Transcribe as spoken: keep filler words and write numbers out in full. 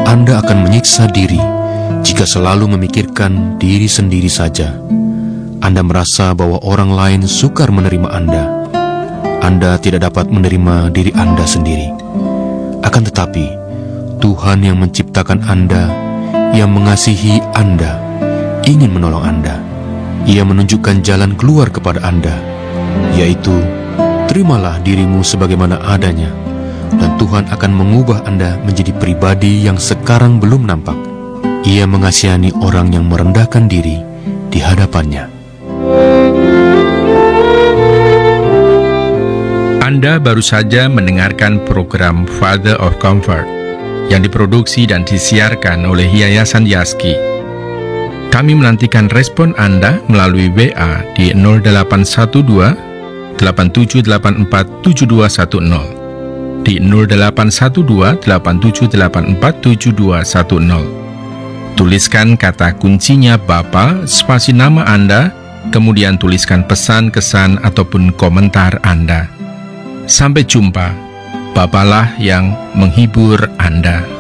Anda akan menyiksa diri jika selalu memikirkan diri sendiri saja. Anda merasa bahwa orang lain sukar menerima Anda. Anda tidak dapat menerima diri Anda sendiri. Akan tetapi, Tuhan yang menciptakan Anda, yang mengasihi Anda, ingin menolong Anda. Ia menunjukkan jalan keluar kepada Anda, yaitu terimalah dirimu sebagaimana adanya, dan Tuhan akan mengubah Anda menjadi pribadi yang sekarang belum nampak. Ia mengasihani orang yang merendahkan diri di hadapannya. Anda baru saja mendengarkan program Father of Comfort yang diproduksi dan disiarkan oleh Yayasan Yaski. Kami menantikan respon Anda melalui W A di nol delapan satu dua, delapan tujuh delapan empat, tujuh dua satu nol, di nol delapan satu dua, delapan tujuh delapan empat, tujuh dua satu nol. Tuliskan kata kuncinya Bapa, spasi nama Anda, kemudian tuliskan pesan, kesan, ataupun komentar Anda. Sampai jumpa. Bapalah yang menghibur Anda.